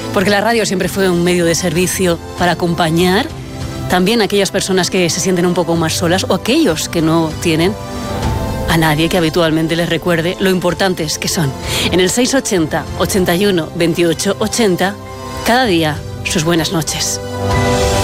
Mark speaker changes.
Speaker 1: Porque la radio siempre fue un medio de servicio para acompañar también a aquellas personas que se sienten un poco más solas o aquellos que no tienen a nadie que habitualmente les recuerde lo importantes que son. En el 680 81 28 80, cada día sus buenas noches.